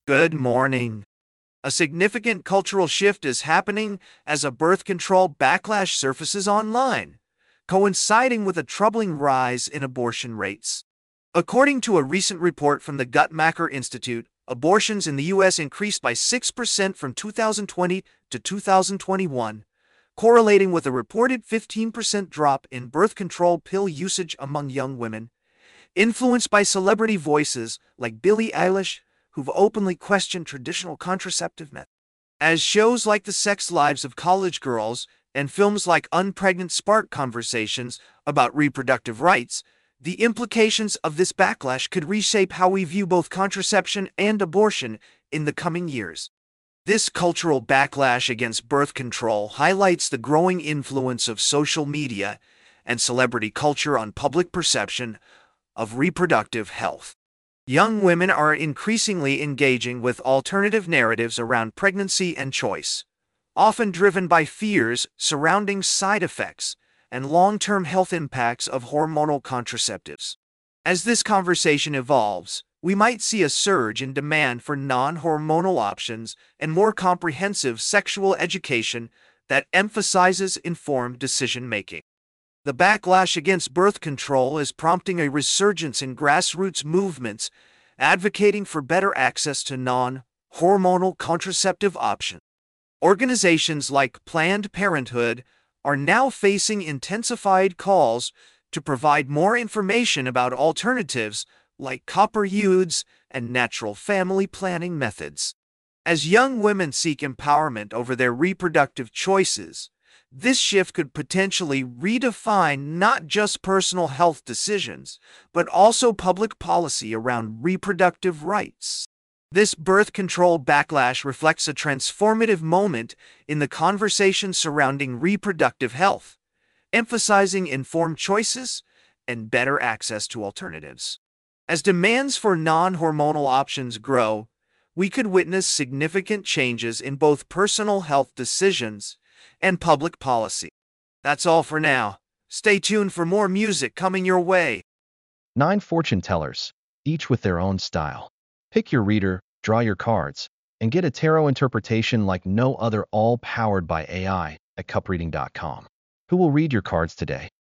Good morning. A significant cultural shift is happening as a birth control backlash surfaces online, coinciding with a troubling rise in abortion rates. According to a recent report from the Guttmacher Institute, abortions in the U.S. increased by 6% from 2020 to 2021, correlating with a reported 15% drop in birth control pill usage among young women, influenced by celebrity voices like Billie Eilish, who've openly questioned traditional contraceptive methods. As shows like The Sex Lives of College Girls and films like Unpregnant spark conversations about reproductive rights, the implications of this backlash could reshape how we view both contraception and abortion in the coming years. This cultural backlash against birth control highlights the growing influence of social media and celebrity culture on public perception of reproductive health. Young women are increasingly engaging with alternative narratives around pregnancy and choice, often driven by fears surrounding side effects and long-term health impacts of hormonal contraceptives. As this conversation evolves, we might see a surge in demand for non-hormonal options and more comprehensive sexual education that emphasizes informed decision-making. The backlash against birth control is prompting a resurgence in grassroots movements advocating for better access to non-hormonal contraceptive options. Organizations like Planned Parenthood are now facing intensified calls to provide more information about alternatives like copper UDs and natural family planning methods. As young women seek empowerment over their reproductive choices, this shift could potentially redefine not just personal health decisions, but also public policy around reproductive rights. This birth control backlash reflects a transformative moment in the conversation surrounding reproductive health, emphasizing informed choices and better access to alternatives. As demands for non-hormonal options grow, we could witness significant changes in both personal health decisions and public policy. That's all for now. Stay tuned for more music coming your way. 9 fortune tellers, each with their own style. Pick your reader, draw your cards, and get a tarot interpretation like no other, all powered by AI at cupreading.com. Who will read your cards today?